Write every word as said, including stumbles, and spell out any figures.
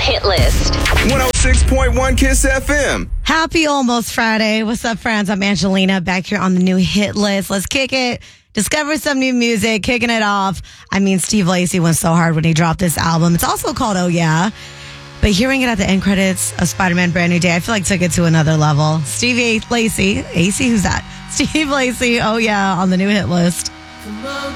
hit list. one oh six point one Kiss F M. Happy almost Friday. What's up, friends? I'm Angelina back here on the new hit list. Let's kick it. Discover some new music, kicking it off. I mean, Steve Lacy went so hard when he dropped this album. It's also called Oh Yeah. But hearing it at the end credits of Spider-Man Brand New Day, I feel like took it to another level. Stevie Lacy, A C, who's that? Steve Lacy, Oh Yeah, on the new hit list.